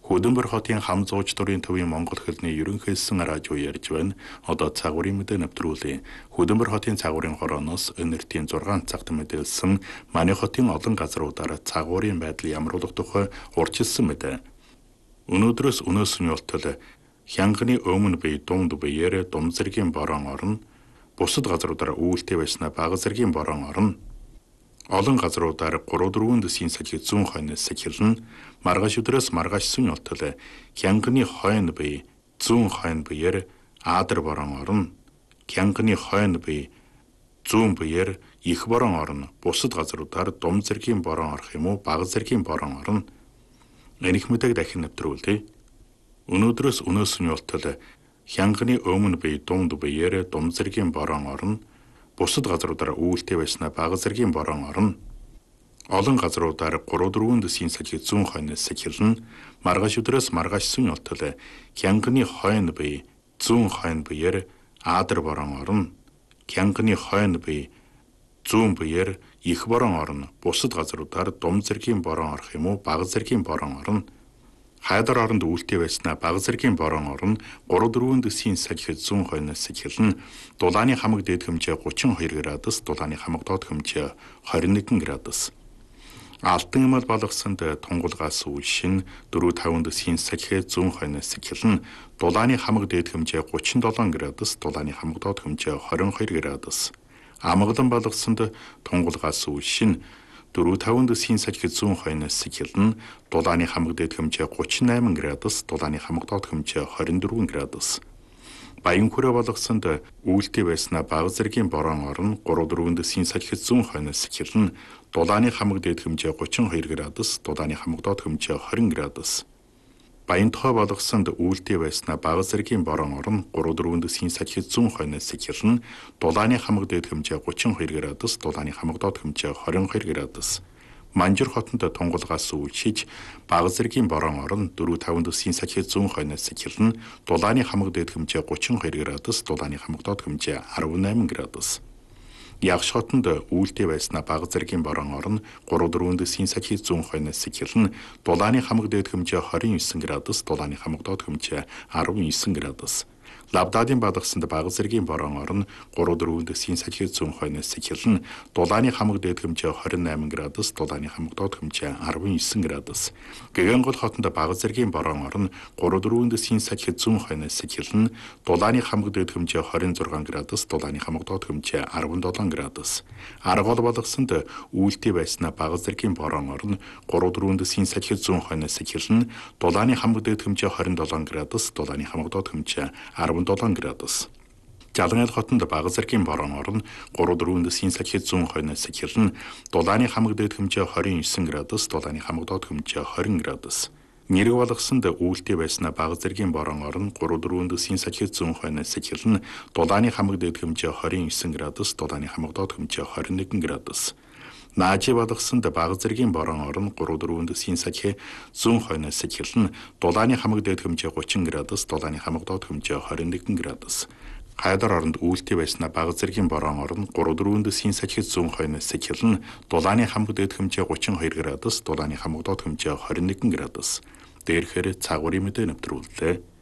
Хөдөнбөр хотын хам зууч дурын төвийн Монгол хэлний ерөнхийлсөн радио ярьж байна. Одоо цагуурын мэдээ нэвтрүүлээ. Хөдөнбөр хотын цагуурын хорооноос өнөртийн 6 цагт мэдээлсэн манай хотын олон газруудаар цагуурын байдал ямар болох тухай урьдчилсан мэдээ. Өнөөдрөөс өнөөсний болтол хянганы өмнө бие дунд биеэр дум зэргийн борон орно. Бусад газруудаар үүлтэй байснаа бага зэргийн борон орно. Олон газруудаар 3-4 дэсийн сахил зүүн хойноос сахилна. Маргааш өдрөөс маргааш сүн болтол хянганы хойно бие зүүн хойно биеэр аадар борон орно. Хянганы хойно бие зүүн биеэр их борон орно. Бусад газруудаар дум зэргийн борон орох юм уу бага зэргийн борон орно. Энэх мэдээг дахин нэвтрүүлье. Өнөөдрөөс өнөөсний болтол хянганы өмнө бие дунд биеэр дум зэргийн борон орно. Бусад газруудаар үүлтэй байснаа бага зэргийн борон орно. Олон газруудаар 3-4 дэсийн сахил зүүн хойноос сахилна. Маргааш өдрөөс маргааш сүн болтол хянганы хойно бие зүүн хойно биеэр аадар борон орно. Хянганы хойно бие зүүн биеэр их борон орно. Бусад газруудаар дум зэргийн борон орох юм уу бага зэргийн борон орно. Хайдар оронд үүлтэй байснаа бага зэргийн борон орно. 3-4 дэсийн сахил зүүн хойноос сахилна. Дулааны хамаг дээд хэмжээ 32 градус, дулааны хамаг доод хэмжээ 21 градус. Алтан эмэл балгасанд тунгуулгаас үлшин 4-5 дэсийн сахил зүүн хойноос сахилна. Дулааны хамаг дээд хэмжээ 37 градус, дулааны хамаг доод хэмжээ 22 градус. Амгалан балгасанд тунгуулгаас үлшин 4-5 дэсийн сахил зүүн хойноос сахилна. Дулааны хамаг дээд хэмжээ 38 градус, дулааны хамаг доод хэмжээ 24 градус. Баянхүрэ балгасанд үүлтэй байснаа бага зэргийн борон орно. 3-4 дэсийн сахил зүүн хойноос сахилна. Дулааны хамаг дээд хэмжээ 32 градус, дулааны хамаг доод хэмжээ 20 градус. Баянтохой балгасанд үүлтэй байснаа бага зэргийн борон орно. 3-4 дэсийн сахил зүүн хойноос сахилна. Дулааны хамаг дээд хэмжээ 32 градус, дулааны хамаг доод хэмжээ 22 градус. Манжир хотод тунгуулгаас үлшиж бага зэргийн борон орно. 4-5 дэсийн сахил зүүн хойноос сахилна. Дулааны хамаг дээд хэмжээ 32 градус, дулааны хамаг доод хэмжээ 18 градус. Ягш хотод үүлтэй байснаа бага зэргийн борон орно. 3-4 дэсийн сахил зүүн хойноос сахилна. Дулааны хамаг дээд хэмжээ 29 градус, дулааны хамаг доод хэмжээ 19 градус. Лавдадын балгасанд бага зэргийн борон орно. 3-4 дэсийн сахил зүүн хойноос сахилна. Дулааны хамаг дээд хэмжээ 28 градус, дулааны хамаг доод хэмжээ 19 градус. Гэгэнгол хотод бага зэргийн борон орно. 3-4 дэсийн сахил зүүн хойноос сахилна. Дулааны хамаг дээд хэмжээ 26 градус, дулааны хамаг доод хэмжээ 17 градус. Аргол балгасанд үүлтэй байснаа бага зэргийн борон орно. 3-4 дэсийн сахил зүүн хойноос сахилна. Дулааны хамаг дээд хэмжээ 27 градус, дулааны хамаг доод хэмжээ 17 градус. Жалангал хотод бага зэргийн борон орно. 3-4 дэсийн сахил зүүн хойноос сахилна. Дулааны хамаг дээд хэмжээ 29 градус, дулааны хамаг доод хэмжээ 20 градус. Нэрэг балгасанд үүлтэй байснаа бага зэргийн борон орно. 3-4 дэсийн сахил зүүн хойноос сахилна. Дулааны хамаг дээд хэмжээ 29 градус, дулааны хамаг доод хэмжээ 21 градус. Наажи балгасанд бага зэргийн борон орно. 3-4 дэсийн сахил зүүн хойноос сахилна. Дулааны хамаг дээд хэмжээ 30 градус, дулааны хамаг доод хэмжээ 21 градус. Хайдар оронд үүлтэй байснаа бага зэргийн борон орно. 3-4 дэсийн сахил зүүн хойноос сахилна. Дулааны хамаг дээд хэмжээ 32 градус, дулааны хамаг доод хэмжээ 21 градус. Дээрхээр цагуурын мэдээ нэвтрүүллээ.